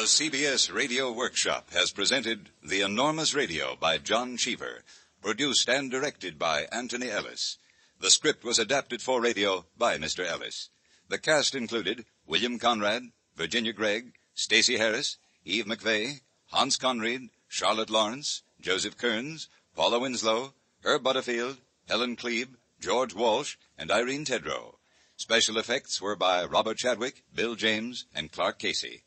The CBS Radio Workshop has presented The Enormous Radio by John Cheever, produced and directed by Anthony Ellis. The script was adapted for radio by Mr. Ellis. The cast included William Conrad, Virginia Gregg, Stacey Harris, Eve McVeigh, Hans Conried, Charlotte Lawrence, Joseph Kearns, Paula Winslow, Herb Butterfield, Helen Klebe, George Walsh, and Irene Tedrow. Special effects were by Robert Chadwick, Bill James, and Clark Casey.